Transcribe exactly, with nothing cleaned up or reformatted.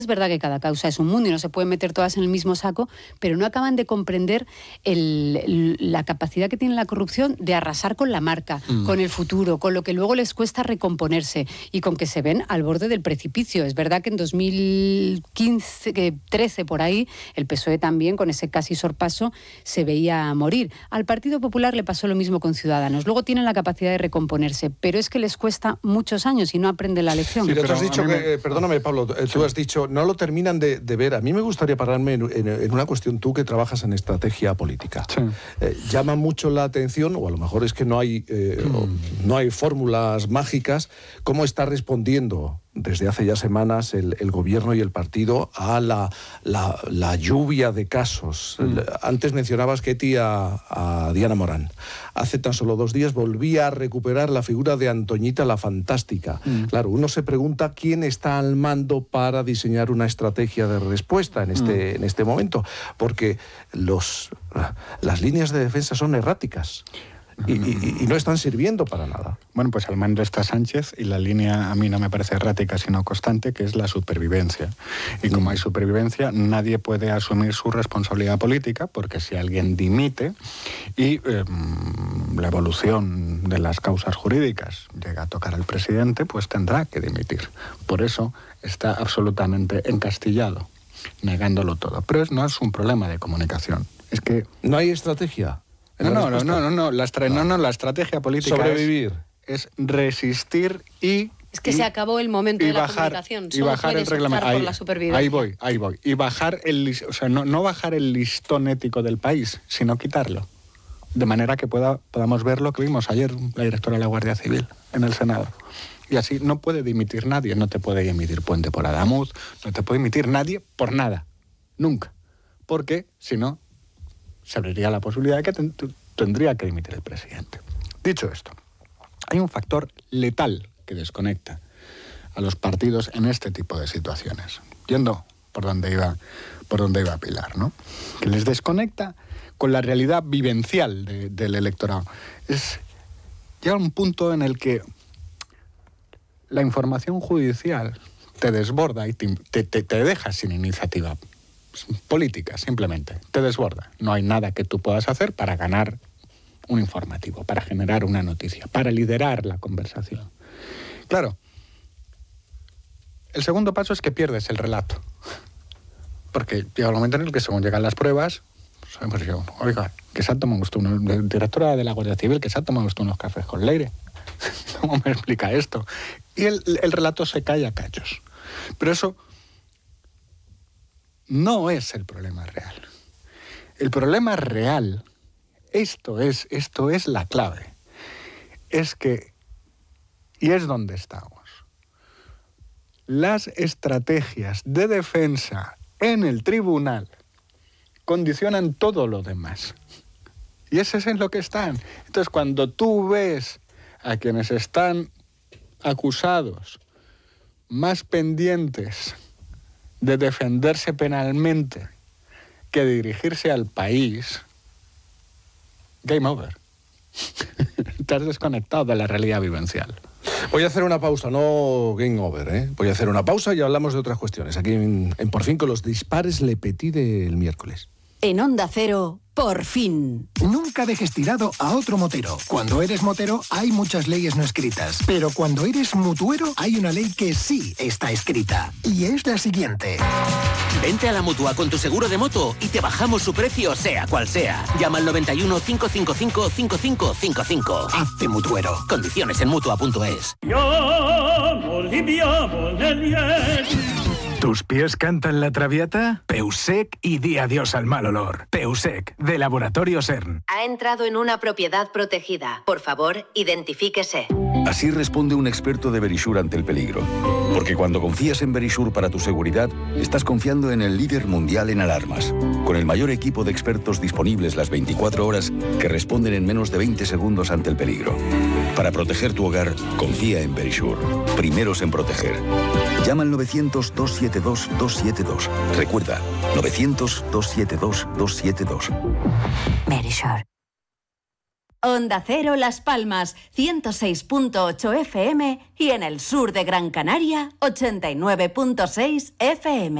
Es verdad que cada causa es un mundo y no se pueden meter todas en el mismo saco, pero no acaban de comprender el, el, la capacidad que tiene la corrupción de arrasar con la marca, mm. con el futuro, con lo que luego les cuesta recomponerse y con que se ven al borde del precipicio. Es verdad que en dos mil quince, trece por ahí, el P S O E también, con ese casi sorpaso, se veía morir. Al Partido Popular le pasó lo mismo con Ciudadanos. Luego tienen la capacidad de recomponerse, pero es que les cuesta muchos años y no aprenden la lección. Sí, pero tú has dicho que, me... perdóname, Pablo, tú sí. has dicho, no lo terminan de, de ver. A mí me gustaría pararme en, en, en una cuestión, tú que trabajas en estrategia política. Sí. Eh, llama mucho la atención, o a lo mejor es que no hay, eh, mm. no hay fórmulas mágicas, cómo está respondiendo desde hace ya semanas el, el gobierno y el partido a la, la, la lluvia de casos. Mm. Antes mencionabas, Ketty, a, a Diana Morán. Hace tan solo dos días volvía a recuperar la figura de Antoñita la Fantástica. Mm. Claro, uno se pregunta quién está al mando para diseñar una estrategia de respuesta en este, mm. en este momento, porque los, las líneas de defensa son erráticas. Y, y, y no están sirviendo para nada. Bueno, pues al mando está Sánchez y la línea a mí no me parece errática sino constante, que es la supervivencia. Y como hay supervivencia, nadie puede asumir su responsabilidad política, porque si alguien dimite y eh, la evolución de las causas jurídicas llega a tocar al presidente, pues tendrá que dimitir. Por eso está absolutamente encastillado, negándolo todo. Pero no es un problema de comunicación. Es que no hay estrategia. No, no, no, no, no, la estra- no, no, la estrategia política sobrevivir es, es resistir y... Es que y, se acabó el momento de la bajar, comunicación. Y bajar el reglamento. Ahí, por la supervivencia. ahí voy, ahí voy. Y bajar el, o sea, no, no bajar el listón ético del país, sino quitarlo. De manera que pueda, podamos ver lo que vimos ayer la directora de la Guardia Civil en el Senado. Y así no puede dimitir nadie. No te puede dimitir Puente por Adamuz, no te puede dimitir nadie por nada. Nunca. Porque, si no, se abriría la posibilidad de que ten, tendría que dimitir el presidente. Dicho esto, hay un factor letal que desconecta a los partidos en este tipo de situaciones. Yendo por donde iba, por donde iba Pilar, ¿no? Que les desconecta con la realidad vivencial de, del electorado. Es, llega un punto en el que la información judicial te desborda y te, te, te, te deja sin iniciativa política, simplemente. Te desborda. No hay nada que tú puedas hacer para ganar un informativo, para generar una noticia, para liderar la conversación. Claro, el segundo paso es que pierdes el relato. Porque llega el momento en el que según llegan las pruebas, pues yo, oiga, que se ha tomado usted, una directora de la Guardia Civil, que se ha tomado usted unos cafés con Leire. ¿Cómo me explica esto? Y el, el relato se cae a cachos. Pero eso no es el problema real. El problema real, esto es, esto es la clave, es que, y es donde estamos, las estrategias de defensa en el tribunal condicionan todo lo demás. Y ese es en lo que están. Entonces, cuando tú ves a quienes están acusados más pendientes de defenderse penalmente que de dirigirse al país, game over. Te has desconectado de la realidad vivencial. Voy a hacer una pausa, no game over, ¿eh? Voy a hacer una pausa y hablamos de otras cuestiones. Aquí en, en Por Fin con los dispares Le Petit del miércoles. En Onda Cero, Por Fin. Nunca dejes tirado a otro motero. Cuando eres motero hay muchas leyes no escritas, pero cuando eres mutuero hay una ley que sí está escrita. Y es la siguiente. Vente a la Mutua con tu seguro de moto y te bajamos su precio sea cual sea. Llama al noventa y uno, cinco cinco cinco, cinco cinco cinco cinco. Hazte mutuero. Condiciones en mutua punto es. ¿Tus pies cantan la traviata? Peusec y di adiós al mal olor. Peusec, de Laboratorio CERN. Ha entrado en una propiedad protegida. Por favor, identifíquese. Así responde un experto de Verisure ante el peligro. Porque cuando confías en Verisure para tu seguridad, estás confiando en el líder mundial en alarmas. Con el mayor equipo de expertos disponibles las veinticuatro horas que responden en menos de veinte segundos ante el peligro. Para proteger tu hogar, confía en Verisure. Primeros en proteger. Llama al novecientos, dos siete dos, dos siete dos. Recuerda, novecientos, dos siete dos, dos siete dos. Verisure. Onda Cero Las Palmas, ciento seis punto ocho F M y en el sur de Gran Canaria, ochenta y nueve punto seis F M.